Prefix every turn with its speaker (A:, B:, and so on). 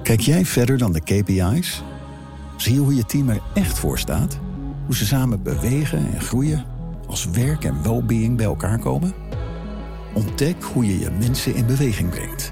A: Kijk jij verder dan de KPI's? Zie je hoe je team er echt voor staat? Hoe ze samen bewegen en groeien? Als werk en well-being bij elkaar komen? Ontdek hoe je je mensen in beweging brengt.